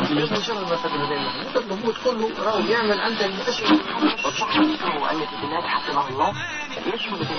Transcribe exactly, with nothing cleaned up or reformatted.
ليش مشغل ما تقول هذين الضبوط كله راهو يعمل عنده الأشياء. وصحح اسمه مؤلف البلاد حفظه الله يشمل